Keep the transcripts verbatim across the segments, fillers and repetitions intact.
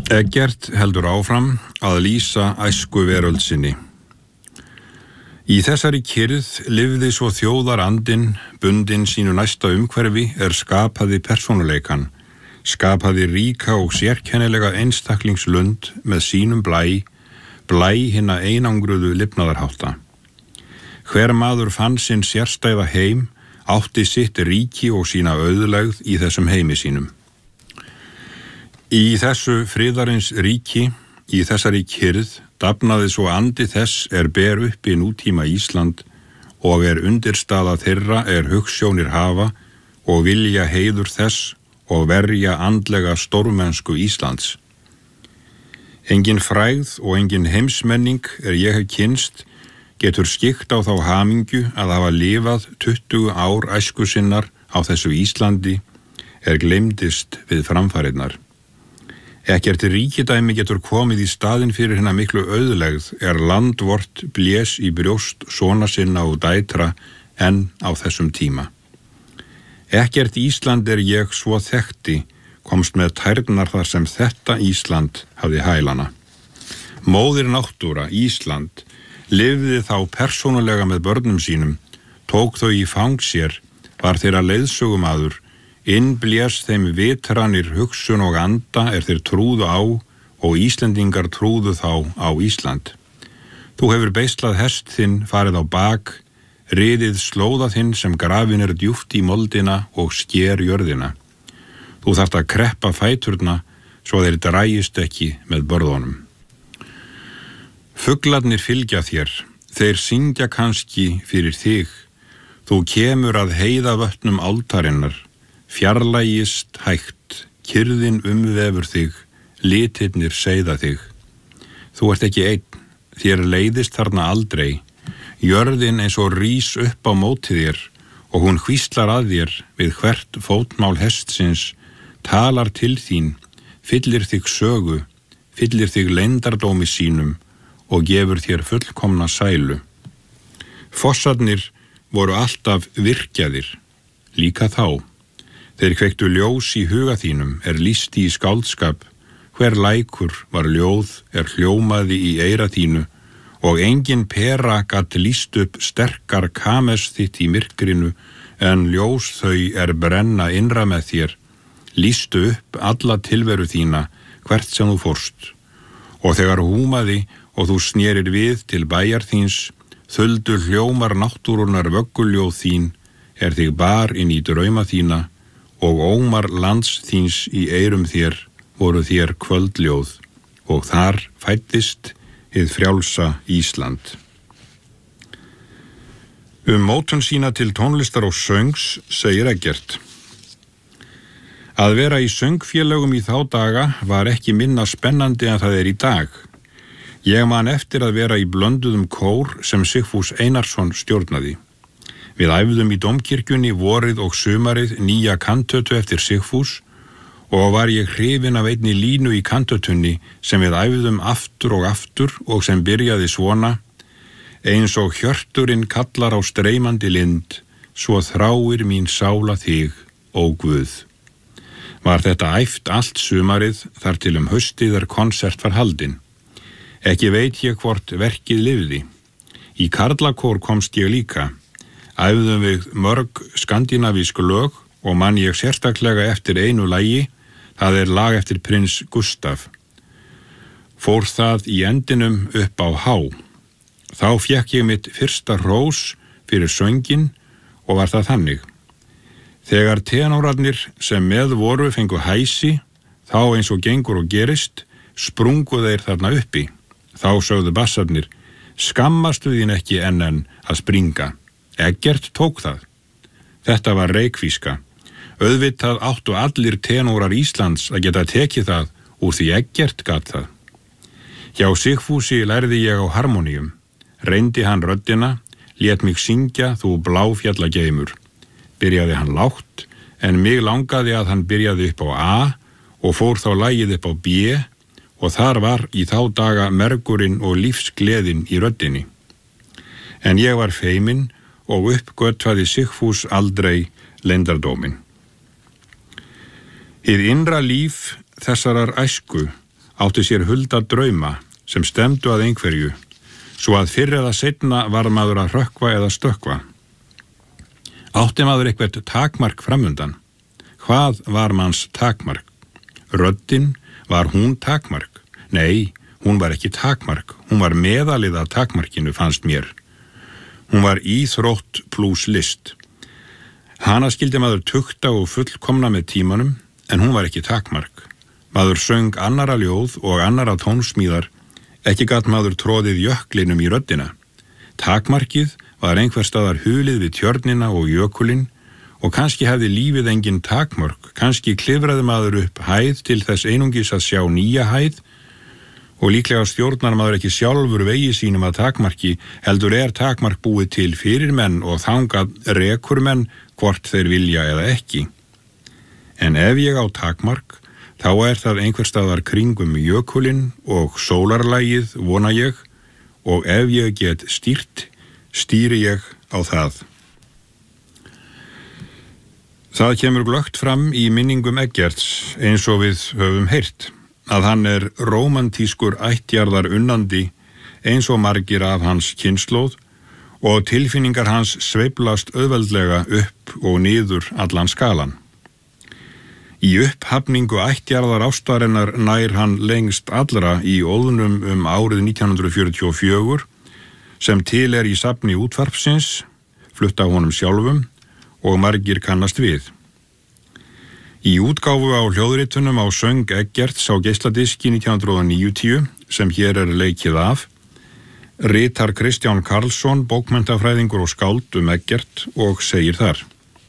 Eggert heldur áfram að lýsa æsku veröld sinni. Í þessari kyrrð lifði svo þjóðarandinn, bundinn sínu næsta umhverfi er skapaði persónuleikan, skapaði ríka og sérkennilega einstaklingslund með sínum blæ, blæ hinna einangruðu lifnaðarhátta. Hver maður fann sinn sérstæða heim, átti sitt ríki og sína auðlegð í þessum heimi sínum. Í þessu friðarins ríki, í þessari kyrrð, dafnaði svo andi þess er ber uppi nútíma Ísland og er undirstaða þeirra er hugsjónir hafa og vilja heiður þess og verja andlega stórmennsku Íslands. Engin frægð og engin heimsmenning er ég hef kynst getur skikkt á þá hamingju að hafa lifað tuttugu ár æsku sinnar á þessu Íslandi er gleymdist við framfarirnar. Ekkert ríkidæmi getur komið í staðinn fyrir hinna miklu auðlegð er land vort blés í brjóst sona sinna og dætra enn á þessum tíma. Ekkert Ísland er ég svo þekkti komst með tærnar þar sem þetta Ísland hafði hælana. Móðir náttúra, Ísland, lifði þá persónulega með börnum sínum, tók þau í fang sér, var þeirra leiðsögumaður, innblés þeim vitranir hugsun og anda er þeir trúðu á og Íslendingar trúðu þá á Ísland. Þú hefur beislað hest þinn farið á bak, riðið slóða þinn sem grafin er djúpt í moldina og sker jörðina. Þú þarft að kreppa fæturna svo þeir drægist ekki með börðunum. Fuglarnir fylgja þér, þeir syngja kannski fyrir þig. Þú kemur að heiða vötnum áltarinnar, fjarlægist hægt, kyrðin umvefur þig, litirnir seiða þig. Þú ert ekki einn, þér leiðist þarna aldrei, jörðin eins og rís upp á móti þér og hún hvíslar að þér við hvert fótmál hestsins, talar til þín, fyllir þig sögu, fyllir þig leyndardómi sínum og gefur þér fullkomna sælu. Fossarnir voru alltaf virkjaðir, líka þá. Þeir kveiktu ljós í huga þínum er lýsti í skáldskap, hver lækur var ljóð er hljómaði í eyra þínu og engin pera gat lýst upp sterkar kames þitt í myrkrinu en ljós þau er brenna innra með þér, lýstu upp alla tilveru þína hvert sem þú fórst. Og þegar húmaði og þú snérir við til bæjar þíns, þuldu hljómar náttúrunnar vögguljóð þín er þig bar inn í drauma þína og ómar lands þíns í eyrum þér voru þér kvöldljóð og þar fæddist hið frjálsa Ísland. Um mótun sína til tónlistar og söngs segir Eggert. Að vera í söngfélögum í þá daga var ekki minna spennandi en það er í dag. Ég man eftir að vera í blönduðum kór sem Sigfús Einarsson stjórnaði. Við æfðum í dómkirkjunni vorið og sumarið nýja kantötu eftir Sigfús og var ég hrifin af einni línu í kantötunni sem við æfðum aftur og aftur og sem byrjaði svona: eins og hjörturinn kallar á streymandi lind, svo þráir mín sála þig, ó Guð. Var þetta æft allt sumarið þar til um haustið er konsert var haldin. Ekki veit ég hvort verkið lifði. Í karlakór komst ég líka. Æfðum við mörg skandinavísk lög og man ég sérstaklega eftir einu lagi, það er lag eftir prins Gustaf. Fór það í endinum upp á há. Þá fékk ég mitt fyrsta hrós fyrir sönginn og var það þannig. Þegar tenórarnir sem með voru fengu hæsi, þá eins og gengur og gerist, sprungu þeir þarna uppi. Þá sögðu bassarnir, skammastu þín ekki enn en að springa. Eggert tók það. Þetta var reykvíska. Auðvitað áttu allir tenórar Íslands að geta tekið það úr því Eggert gat það. Hjá Sigfúsi lærði ég á harmoníum. Reyndi hann röddina, lét mig syngja þú bláfjallageimur. Byrjaði hann lágt, en mig langaði að hann byrjaði upp á A og fór þá lagið upp á B og þar var í þá daga mergurinn og lífsgleðin í röddinni. En ég var feimin og uppgötvaði Sigfús aldrei leyndardóminn. Hið innra líf þessarar æsku átti sér hulda drauma sem stemdu að einhverju, svo að fyrr eða seinna var maður að hrökkva eða stökkva. Átti maður eitthvert takmark framundan? Hvað var manns takmark? Röddin, var hún takmark? Nei, hún var ekki takmark, hún var meðalið af takmarkinu, fannst mér. Hún var íþrótt plús list. Hana skildi maður tukta og fullkomna með tímanum, en hún var ekki takmark. Maður söng annara ljóð og annara tónsmíðar, ekki gat maður tróðið jöklinum í röddina. Takmarkið var einhver staðar hulið við tjörnina og jökulinn og kannski hefði lífið engin takmörk, kannski klifraði maður upp hæð til þess einungis að sjá nýja hæð og líklega stjórnar maður ekki sjálfur vegi sínum að takmarki, heldur er takmark búið til fyrir menn og þangað rekur menn hvort þeir vilja eða ekki. En ef ég á takmark, þá er það einhver staðar kringum jökulinn og sólarlagið, vona ég, og ef ég get stýrt, stýri ég á það. Það kemur glöggt fram í minningum Eggerts, eins og við höfum heyrt, að hann er rómantískur ættjarðar unnandi, eins og margir af hans kynslóð, og tilfinningar hans sveiflast auðveldlega upp og niður allan skalan. Í upphafningu ættjarðar ástarinnar nær hann lengst allra í óðnum um árið nítján hundruð fjörutíu og fjögur, sem til er í safni útvarpsins, flutta honum sjálfum og margir kannast við. Í útgáfu á hljóðritunum á söng Eggerts á geisladiski nítján hundruð níutíu, sem hér er leikið af, ritar Kristján Karlsson, bókmenntafræðingur og skáld um Eggert og segir þar: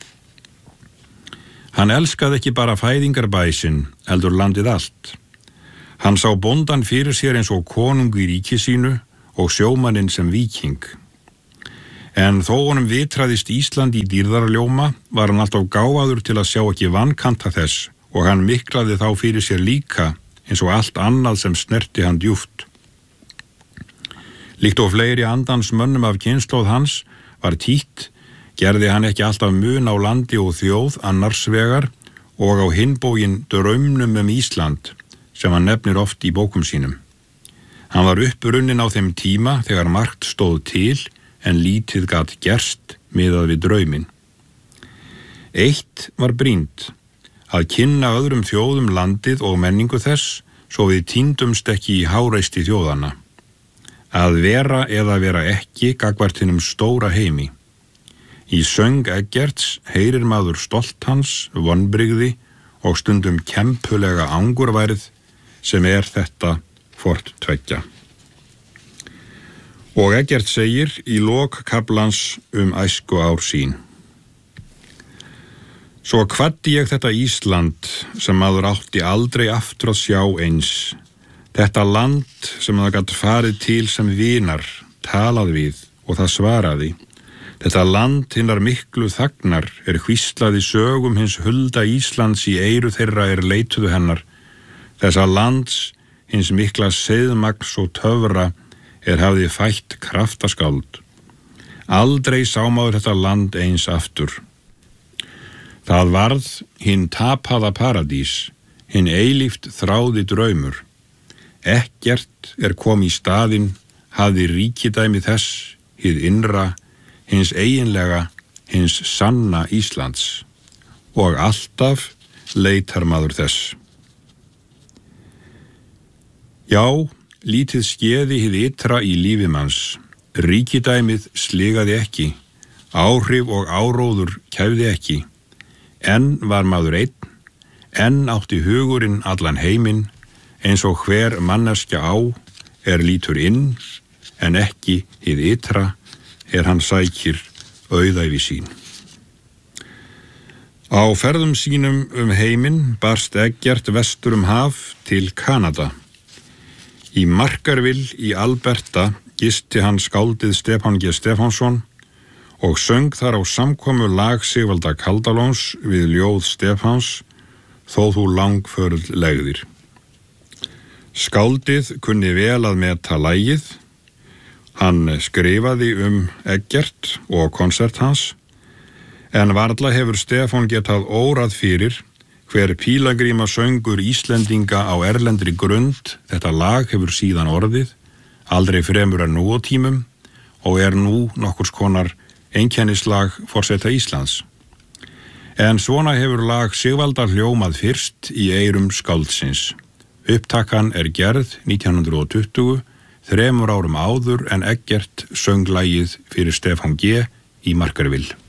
Hann elskaði ekki bara fæðingarbæsinn, heldur landið allt. Hann sá bóndan fyrir sér eins og konung í ríki sínu og sjómanninn sem víking. En þó honum vitraðist Ísland í dýrðarljóma, var hann alltaf gáfaður til að sjá ekki vankanta þess og hann miklaði þá fyrir sér líka eins og allt annað sem snerti hann djúpt. Líkt og fleiri andans mönnum af kynslóð hans var títt, gerði hann ekki alltaf mun á landi og þjóð annars vegar og á hinbógin draumnum um Ísland, sem hann nefnir oft í bókum sínum. Hann var upprunninn á þeim tíma þegar margt stóð til en lítið gat gerst miðað við drauminn. Eitt var brýnt, að kynna öðrum þjóðum landið og menningu þess, svo við týndumst ekki í háreisti þjóðanna. Að vera eða vera ekki gagnvart hinum stóra heimi. Í söng Eggerts heyrir maður stolt hans, vonbrigði og stundum kempulega angurværð sem er þetta hvort tveggja. Og Eggert segir í lok kaflans um æsku ár sín: Svo kvaddi ég þetta Ísland sem maður átti aldrei aftur að sjá eins, þetta land sem það gat farið til sem vinar, talað við og það svaraði. Þetta land hinnar miklu þagnar er hvíslaði sögum hins hulda Íslands í eyru þeirra er leituðu hennar. Þessa lands hins mikla seiðmagns og töfra er hafði fætt kraftaskáld. Aldrei sá maður þetta land eins aftur. Það varð hinn tapaða paradís, hinn eilíft þráði draumur. Ekkert er kom í staðinn, hafði ríkidæmi þess, hið innra, hins eiginlega, hins sanna Íslands, og alltaf leitar maður þess. Já, lítið skeði hið ytra í lífi manns, ríkidæmið sligaði ekki, áhrif og áróður kæfði ekki, enn var maður einn, enn átti hugurinn allan heiminn, eins og hver manneskja á er lítur inn, en ekki hið ytra, er hann sækir auðæfi sín. Á ferðum sínum um heiminn barst Eggert vestur um haf til Kanada. Í Markarvill í Alberta gisti hann skáldið Stefán G. Stefánsson og söng þar á samkomu lag Sigvalda Kaldalóns við ljóð Stefáns, þó þú langförl legðir. Skáldið kunni vel að meta lagið. Hann skrifaði um Eggert og konsert hans, en varla hefur Stefán getað órað fyrir Hver pílagríma söngur Íslendinga á erlendri grund, þetta lag hefur síðan orðið, aldrei fremur en nú á tímum og er nú nokkurs konar einkennislag forseta Íslands. En svona hefur lag Sigvaldar hljómað fyrst í eyrum skáldsins. Upptakan er gerð nítján hundruð tuttugu, þremur árum áður en Eggert söng lagið fyrir Stefán G. í Markarvill.